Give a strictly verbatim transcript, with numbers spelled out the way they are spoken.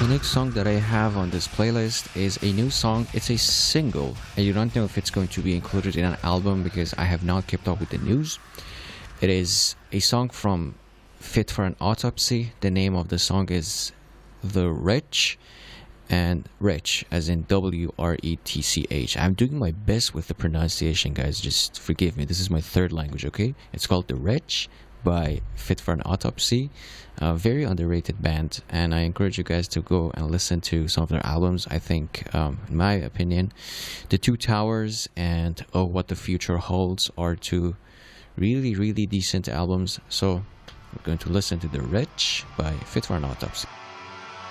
The next song that I have on this playlist is a new song. It's a single. I do not know if it's going to be included in an album because I have not kept up with the news. It is a song from Fit for an Autopsy. The name of the song is The Wretch, and Wretch as in W R E T C H. I'm doing my best with the pronunciation, guys. Just forgive me. This is my third language, okay? It's called The Wretch by Fit for an Autopsy. A very underrated band, and I encourage you guys to go and listen to some of their albums. I think, um, in my opinion, The Two Towers and Oh What the Future Holds are two really, really decent albums. So we're going to listen to The Wretch by Fit for an Autopsy.